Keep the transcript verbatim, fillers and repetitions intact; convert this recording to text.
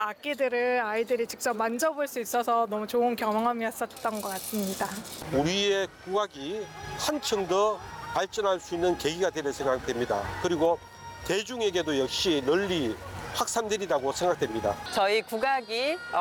악기들을 아이들이 직접 만져볼 수 있어서 너무 좋은 경험이었었던 것 같습니다. 우리의 국악이 한층 더 발전할 수 있는 계기가 되려 생각됩니다. 그리고 대중에게도 역시 널리 확산되리라고 생각됩니다. 저희 국악이